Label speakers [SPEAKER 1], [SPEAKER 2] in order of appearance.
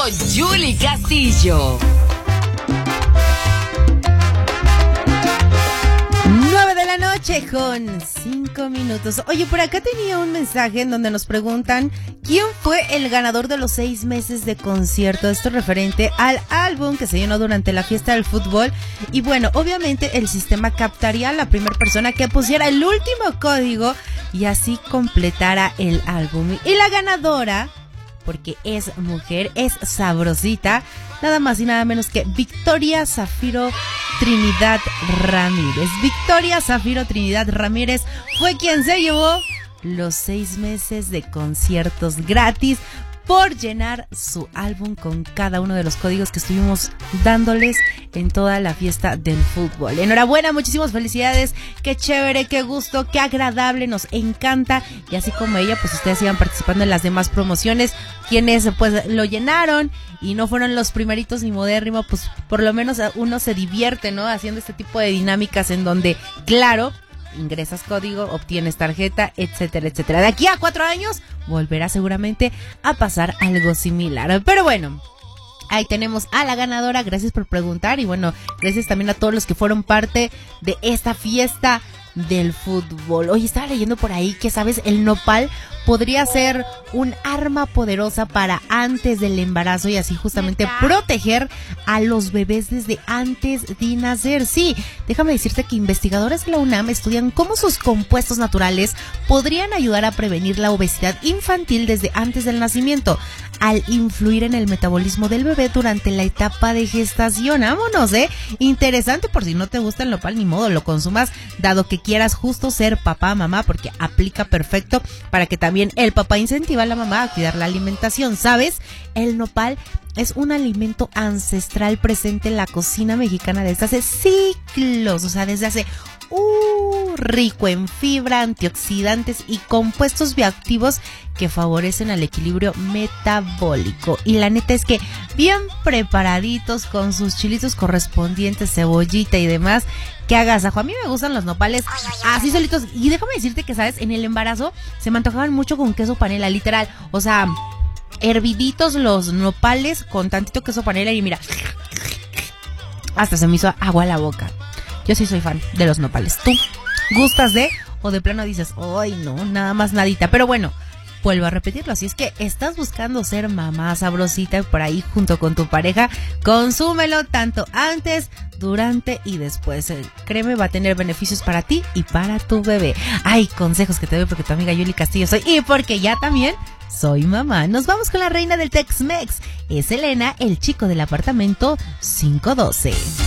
[SPEAKER 1] Yuli Castillo.
[SPEAKER 2] 9:00 con 5 minutos. Oye, por acá tenía un mensaje en donde nos preguntan quién fue el ganador de los 6 meses de concierto. Esto referente al álbum que se llenó durante la fiesta del fútbol. Y bueno, obviamente el sistema captaría a la primera persona que pusiera el último código y así completara el álbum. Y la ganadora, porque es mujer, es sabrosita, nada más y nada menos que Victoria Zafiro Trinidad Ramírez. Victoria Zafiro Trinidad Ramírez fue quien se llevó los 6 meses de conciertos gratis por llenar su álbum con cada uno de los códigos que estuvimos dándoles en toda la fiesta del fútbol. Enhorabuena, muchísimas felicidades, qué chévere, qué gusto, qué agradable, nos encanta. Y así como ella, pues ustedes sigan participando en las demás promociones. Quienes pues lo llenaron y no fueron los primeritos ni modérrimo, pues por lo menos uno se divierte, ¿no? Haciendo este tipo de dinámicas en donde, claro, ingresas código, obtienes tarjeta, etcétera, etcétera. De aquí a 4 años volverá seguramente a pasar algo similar. Pero bueno, ahí tenemos a la ganadora. Gracias por preguntar y bueno, gracias también a todos los que fueron parte de esta fiesta del fútbol. Oye, estaba leyendo por ahí que, ¿sabes? El nopal podría ser un arma poderosa para antes del embarazo y así justamente proteger a los bebés desde antes de nacer. Sí, déjame decirte que investigadores de la UNAM estudian cómo sus compuestos naturales podrían ayudar a prevenir la obesidad infantil desde antes del nacimiento, al influir en el metabolismo del bebé durante la etapa de gestación. Vámonos, interesante. Por si no te gusta el nopal, ni modo, lo consumas, dado que quieras justo ser papá, mamá, porque aplica perfecto para que también el papá incentiva a la mamá a cuidar la alimentación. ¿Sabes? El nopal es un alimento ancestral presente en la cocina mexicana desde hace siglos, o sea, desde hace rico en fibra, antioxidantes y compuestos bioactivos que favorecen al equilibrio metabólico. Y la neta es que bien preparaditos con sus chilitos correspondientes, cebollita y demás, que agasajo. A mí me gustan los nopales así solitos. Y déjame decirte que, ¿sabes? En el embarazo se me antojaban mucho con queso panela, literal. O sea, herviditos los nopales con tantito queso panela y mira, hasta se me hizo agua a la boca. Yo sí soy fan de los nopales. ¿Tú gustas de o de plano dices, ay no, nada más nadita? Pero bueno, vuelvo a repetirlo, así es que estás buscando ser mamá sabrosita por ahí junto con tu pareja, consúmelo tanto antes, durante y después. Créeme, va a tener beneficios para ti y para tu bebé. Ay, consejos que te doy porque tu amiga Yuli Castillo soy y porque ya también soy mamá. Nos vamos con la reina del Tex-Mex. Es Elena, el chico del apartamento 512.